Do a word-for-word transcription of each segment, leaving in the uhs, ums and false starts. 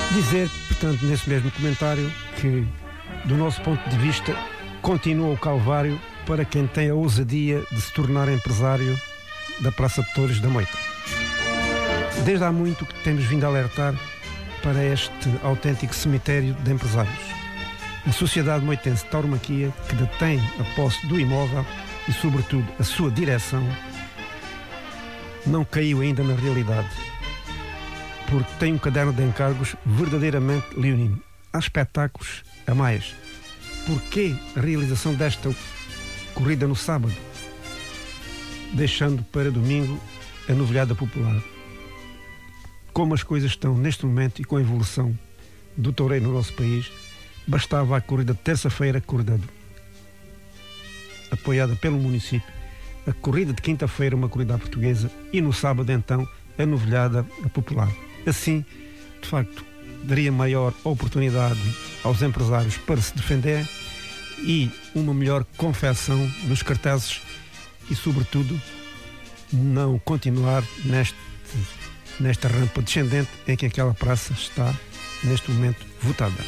Dizer, portanto, nesse mesmo comentário, que, do nosso ponto de vista, continua o calvário para quem tem a ousadia de se tornar empresário da Praça de Touros da Moita. Desde há muito que temos vindo a alertar para este autêntico cemitério de empresários. A Sociedade Moitense de Tauromaquia, que detém a posse do imóvel e, sobretudo, a sua direção, não caiu ainda na realidade, porque tem um caderno de encargos verdadeiramente leonino. Há espetáculos a mais. Porquê a realização desta corrida no sábado, deixando para domingo a novilhada popular? Como as coisas estão neste momento e com a evolução do toureiro no nosso país, bastava a corrida de terça-feira, corrida apoiada pelo município, a corrida de quinta-feira, uma corrida à portuguesa, e no sábado, então, a novilhada popular. Assim, de facto, daria maior oportunidade aos empresários para se defender e uma melhor confecção dos cartazes e, sobretudo, não continuar neste, nesta rampa descendente em que aquela praça está, neste momento, votada.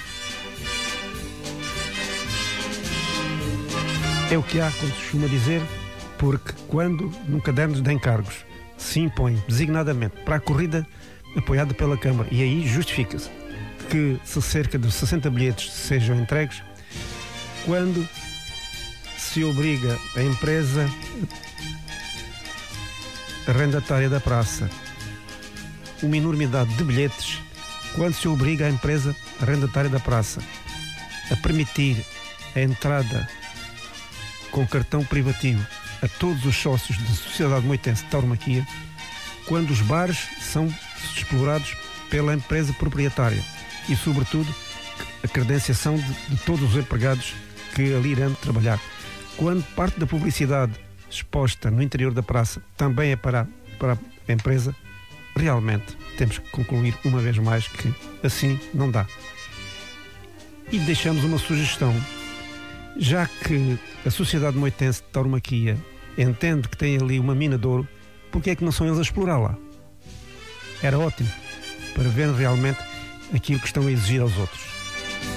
É o que há, como se costuma dizer, porque quando, num caderno de encargos, se impõe designadamente para a corrida apoiada pela Câmara, e aí justifica-se que se cerca de sessenta bilhetes sejam entregues, quando se obriga a empresa arrendatária da praça uma enormidade de bilhetes, quando se obriga a empresa arrendatária da praça a permitir a entrada com cartão privativo a todos os sócios da Sociedade Moitense de Tauromaquia, quando os bares são explorados pela empresa proprietária e, sobretudo, a credenciação de, de todos os empregados que ali irão trabalhar, quando parte da publicidade exposta no interior da praça também é para, para a empresa, realmente temos que concluir uma vez mais que assim não dá. E deixamos uma sugestão. Já que a Sociedade Moitense de Tauromaquia entende que tem ali uma mina de ouro, porque é que não são eles a explorá-la? Era ótimo para ver realmente aquilo que estão a exigir aos outros.